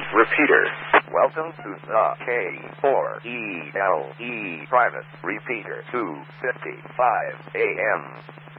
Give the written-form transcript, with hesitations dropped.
Repeater. Welcome to the K4ELE Private Repeater 2:55 a.m.